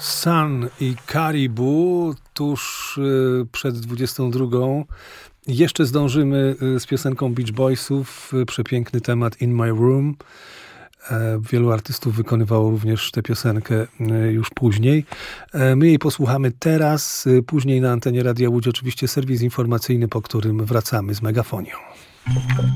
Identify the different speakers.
Speaker 1: Sun i Caribou tuż przed 22. Jeszcze zdążymy z piosenką Beach Boysów. Przepiękny temat In My Room. Wielu artystów wykonywało również tę piosenkę już później. My jej posłuchamy teraz. Później na antenie Radia Łódź oczywiście serwis informacyjny, po którym wracamy z Megafonią.